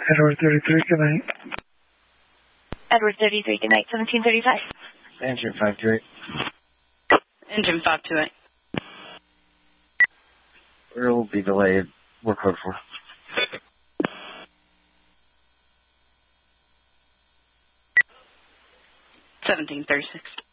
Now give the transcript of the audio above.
Edward 33, good night. Edward 33, good night, 1735. Engine 528. Engine 528. Will be delayed. Work code 4. 1736.